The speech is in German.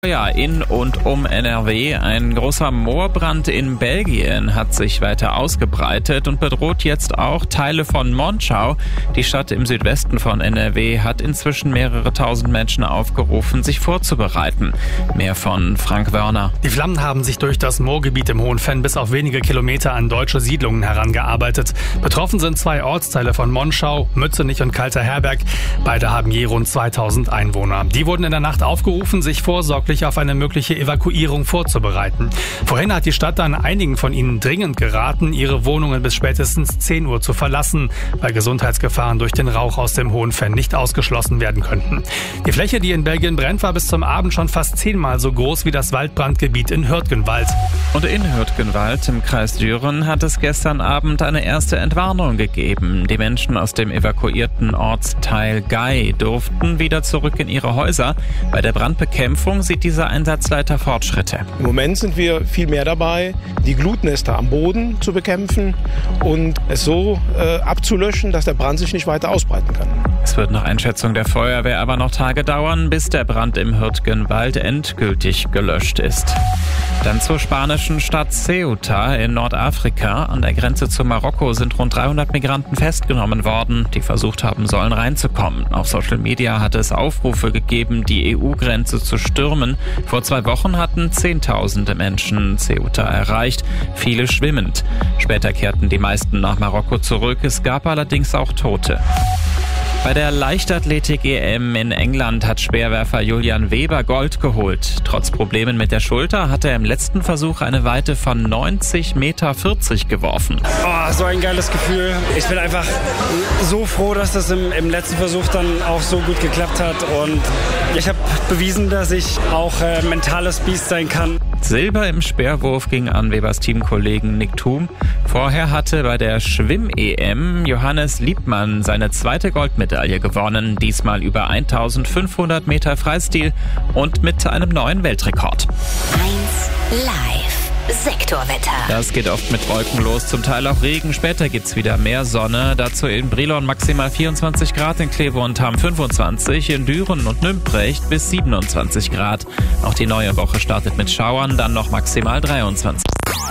Ja, in und um NRW. Ein großer Moorbrand in Belgien hat sich weiter ausgebreitet und bedroht jetzt auch Teile von Monschau. Die Stadt im Südwesten von NRW hat inzwischen mehrere tausend Menschen aufgerufen, sich vorzubereiten. Mehr von Frank Wörner. Die Flammen haben sich durch das Moorgebiet im Hohenfenn bis auf wenige Kilometer an deutsche Siedlungen herangearbeitet. Betroffen sind 2 Ortsteile von Monschau, Mützenich und Kalterherberg. Beide haben je rund 2000 Einwohner. Die wurden in der Nacht aufgerufen, sich vorsorglich auf eine mögliche Evakuierung vorzubereiten. Vorhin hat die Stadt dann einigen von ihnen dringend geraten, ihre Wohnungen bis spätestens 10 Uhr zu verlassen, weil Gesundheitsgefahren durch den Rauch aus dem Hohenfenn nicht ausgeschlossen werden könnten. Die Fläche, die in Belgien brennt, war bis zum Abend schon fast 10-mal so groß wie das Waldbrandgebiet in Hürtgenwald. Und in Hürtgenwald im Kreis Düren hat es gestern Abend eine erste Entwarnung gegeben. Die Menschen aus dem evakuierten Ortsteil Gei durften wieder zurück in ihre Häuser. Bei der Brandbekämpfung sieht dieser Einsatzleiter Fortschritte. Im Moment sind wir viel mehr dabei, die Glutnester am Boden zu bekämpfen und es so abzulöschen, dass der Brand sich nicht weiter ausbreiten kann. Es wird nach Einschätzung der Feuerwehr aber noch Tage dauern, bis der Brand im Hürtgenwald endgültig gelöscht ist. Dann zur spanischen Stadt Ceuta in Nordafrika. An der Grenze zu Marokko sind rund 300 Migranten festgenommen worden, die versucht haben sollen reinzukommen. Auf Social Media hatte es Aufrufe gegeben, die EU-Grenze zu stürmen. Vor 2 Wochen hatten Zehntausende Menschen Ceuta erreicht, viele schwimmend. Später kehrten die meisten nach Marokko zurück. Es gab allerdings auch Tote. Bei der Leichtathletik-EM in England hat Speerwerfer Julian Weber Gold geholt. Trotz Problemen mit der Schulter hat er im letzten Versuch eine Weite von 90,40 Meter geworfen. Oh, so ein geiles Gefühl. Ich bin einfach so froh, dass das im letzten Versuch dann auch so gut geklappt hat. Und ich habe bewiesen, dass ich auch mentales Biest sein kann. Silber im Speerwurf ging an Webers Teamkollegen Nick Thum. Vorher hatte bei der Schwimm-EM Johannes Liebmann seine 2. Goldmedaille gewonnen. Diesmal über 1500 Meter Freistil und mit einem neuen Weltrekord. 1 Live. Sektorwetter. Das geht oft mit Wolken los, zum Teil auch Regen. Später gibt's wieder mehr Sonne. Dazu in Brilon maximal 24 Grad, in Kleve und Hamm 25, in Düren und Nümprecht bis 27 Grad. Auch die neue Woche startet mit Schauern, dann noch maximal 23.